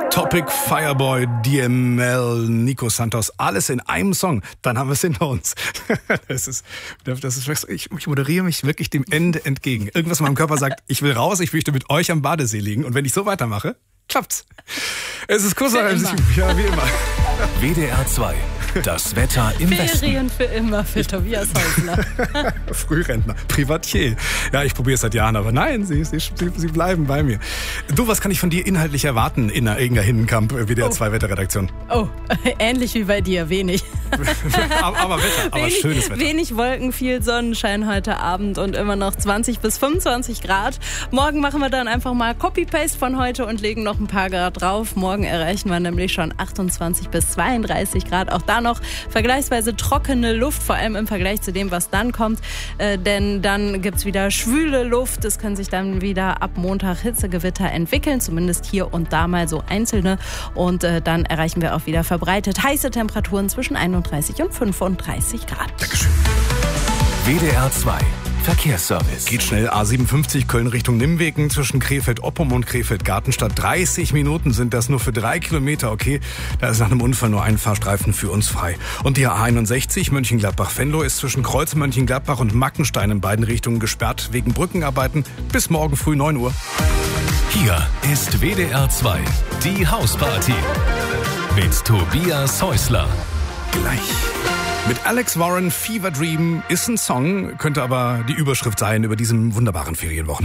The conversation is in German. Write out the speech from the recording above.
Topic, Fireboy, DML, Nico Santos, alles in einem Song. Dann haben wir es hinter uns. Ich moderiere mich wirklich dem Ende entgegen. Irgendwas in meinem Körper sagt, ich will raus, ich möchte mit euch am Badesee liegen. Und wenn ich so weitermache, klappt's. Es ist kurz nach ja, wie immer. WDR 2. Das Wetter im Westen. Ferien für immer für Tobias Häusler. Frührentner, Privatier. Ja, ich probiere es seit Jahren, aber nein, sie bleiben bei mir. Du, was kann ich von dir inhaltlich erwarten in der Inga Hinnenkamp, WDR 2 Wetterredaktion? Oh, ähnlich wie bei dir, wenig. aber Wetter, aber schönes Wetter. Wenig Wolken, viel Sonnenschein heute Abend und immer noch 20 bis 25 Grad. Morgen machen wir dann einfach mal Copy-Paste von heute und legen noch ein paar Grad drauf. Morgen erreichen wir nämlich schon 28 bis 32 Grad. Auch da noch vergleichsweise trockene Luft, vor allem im Vergleich zu dem, was dann kommt. Denn dann gibt's wieder schwüle Luft. Es können sich dann wieder ab Montag Hitzegewitter entwickeln, zumindest hier und da mal so einzelne. Und dann erreichen wir auch wieder verbreitet heiße Temperaturen zwischen 31 und 35 Grad. Dankeschön. WDR 2. Verkehrsservice. Geht schnell. A57 Köln Richtung Nimwegen zwischen Krefeld-Oppum und Krefeld-Gartenstadt. 30 Minuten sind das nur für 3 Kilometer. Okay, da ist nach einem Unfall nur ein Fahrstreifen für uns frei. Und die A61 Mönchengladbach-Venlo ist zwischen Kreuz Mönchengladbach und Mackenstein in beiden Richtungen gesperrt wegen Brückenarbeiten bis morgen früh 9 Uhr. Hier ist WDR 2. Die Hausparty. Mit Tobias Häusler. Gleich. Mit Alex Warren, Fever Dream ist ein Song, könnte aber die Überschrift sein über diesem wunderbaren Ferienwochenende.